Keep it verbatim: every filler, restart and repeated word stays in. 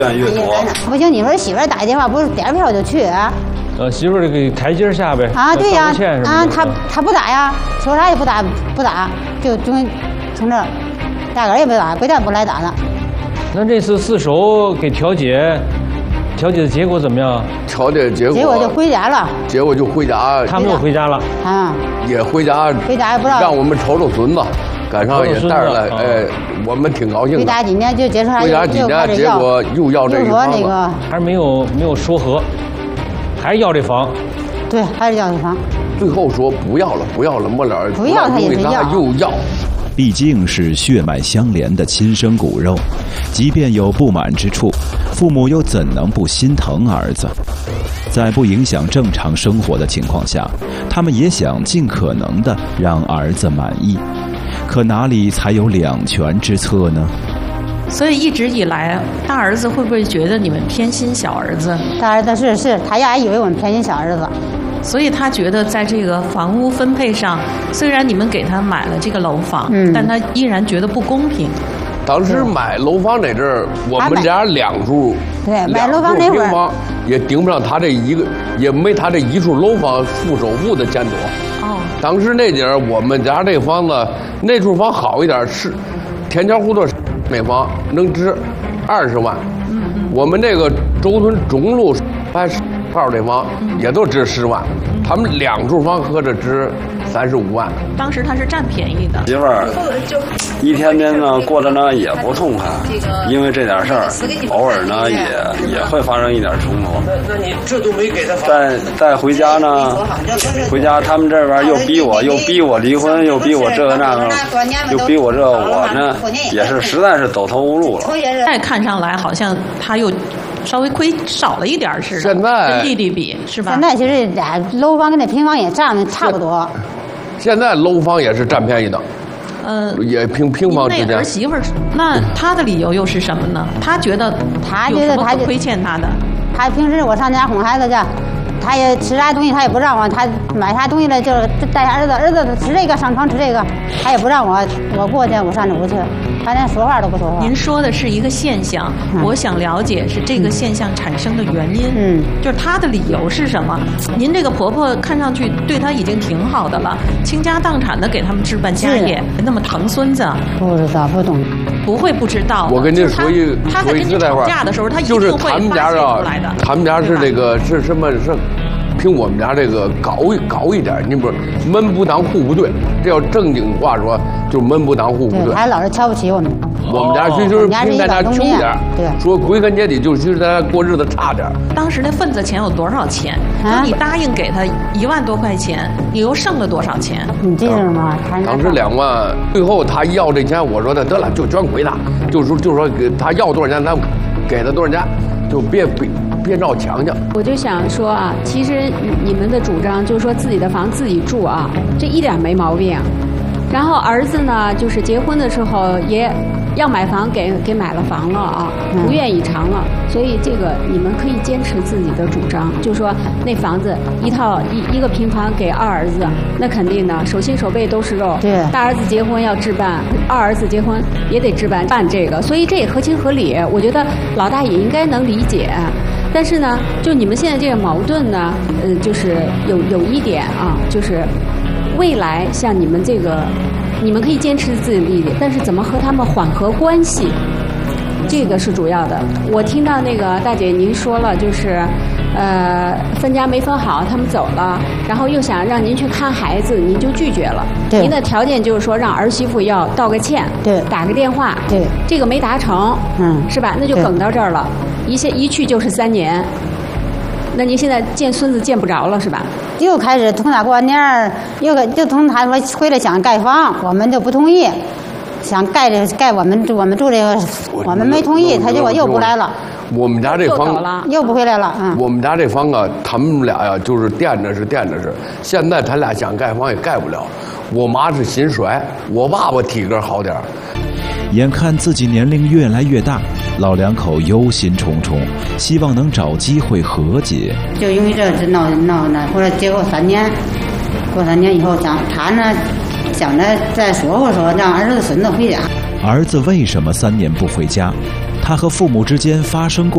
越越多。 不行，你说媳妇儿打一电话，不是点票就去啊？ 呃，媳妇儿这个台阶下呗。 啊，对呀，啊，他他他不打呀，说啥也不打，不打，就就从这儿，压根儿也不打，非但不来打的。 那这次自首给调解，调解的结果怎么样？ 调解结果结果就回家了。 结果就回家， 他们又回家了。 啊， 也回家。 回家也不知道让我们瞅瞅孙子，赶上也带着来，哎，我们挺高兴的。 回家几年就结束， 回家几年，结果又要这个房子， 还是没有没有说和，还是要这房。 对，还是要这房。 最后说不要了，不要了，末了不要他也得要， 又要。 毕竟是血脉相连的亲生骨肉，即便有不满之处，父母又怎能不心疼儿子？在不影响正常生活的情况下，他们也想尽可能的让儿子满意，可哪里才有两全之策呢？ 所以一直以来，大儿子会不会觉得你们偏心小儿子？ 大儿子是是，他也以为我们偏心小儿子。 所以他觉得在这个房屋分配上，虽然你们给他买了这个楼房， 嗯、 但他依然觉得不公平。 当时买楼房那阵儿，我们家两处， 对，买楼房那会儿也顶不上他这一个，也没他这一处楼房付首付的钱多。 哦。 当时那点儿，我们家这房子那处房好一点，是天桥胡同那房能值二十万。 嗯嗯。 我们这个周屯中路还是。号这房也都值十万，他们两处房合着值三十五万。 当时他是占便宜的。 媳妇儿一天天呢过得呢也不痛快，因为这点事儿，偶尔呢也也会发生一点冲突。 那你这都没给他再再回家呢，回家他们这边又逼我，又逼我离婚，又逼我这个那个，又逼我这，我呢也是实在是走投无路了。 再看上来好像他又。稍微亏少了一点似的， 现在跟弟弟比是吧？ 现在其实俩楼房跟那平房也占的差不多。 现在楼房也是占便宜的， 呃， 也平平房之间。 那儿媳妇儿，那他的理由又是什么呢？他觉得他觉得他亏欠他的。 他平时我上家哄孩子去，他也吃啥东西他也不让我，他买啥东西了就是带儿子，儿子吃这个上床吃这个，他也不让我，我过去我上这屋去。他连说话都不说话。 您说的是一个现象，嗯、我想了解是这个现象产生的原因。 嗯， 就是她的理由是什么？您这个婆婆看上去对她已经挺好的了，倾家荡产的给他们置办家业，那么疼孙子。 不知道，不懂。 不会不知道。 我跟您说一他在跟您吵架的时候，他一定会发泄出来的。 他们家是这个是什么是？凭我们家这个高高一点，你不是门不当户不对，这要正经话说，就是门不当户不对。 还老是瞧不起我们。 我们家就是比咱家穷点， 对， 说归根结底就是咱家过日子差点。 当时那份子钱有多少钱？啊、你答应给他一万多块钱，你又剩了多少钱？ 你记着吗？ 当时两万，最后他要这钱，我说他得了，就全归他，就说就说给他要多少钱，咱给他多少钱，就别别。别闹强强。 我就想说啊，其实你们的主张就是说自己的房自己住啊，这一点没毛病。然后儿子呢，就是结婚的时候也要买房给给买了房了啊，如愿以偿了。所以这个你们可以坚持自己的主张，就是说那房子一套一一个平房给二儿子，那肯定的，手心手背都是肉。 对， 大儿子结婚要置办，二儿子结婚也得置办办这个，所以这也合情合理。我觉得老大也应该能理解。但是呢，就你们现在这个矛盾呢，呃，就是有有一点啊，就是未来像你们这个，你们可以坚持自己的利益，但是怎么和他们缓和关系，这个是主要的。我听到那个大姐您说了，就是呃分家没分好，他们走了，然后又想让您去看孩子，您就拒绝了。您的条件就是说让儿媳妇要道个歉， 对， 打个电话， 对， 这个没达成， 嗯， 是吧？那就梗到这儿了。一下一去就是三年，那您现在见孙子见不着了是吧？ 又开始同他过年儿，又就同他说回来想盖房，我们就不同意，想盖这盖我们我们住这个，我们没同意，他就又不来了。 我们家这房又不回来了，嗯。 我们家这房啊，他们俩呀就是垫着是垫着是，现在他俩想盖房也盖不了。我妈是心衰，我爸爸体格好点儿。 眼看自己年龄越来越大，老两口忧心忡忡，希望能找机会和解。 就因为这这闹闹呢，后来结果三年，过三年以后想他呢，想着再说说说，让儿子孙子回家。 儿子为什么三年不回家？他和父母之间发生过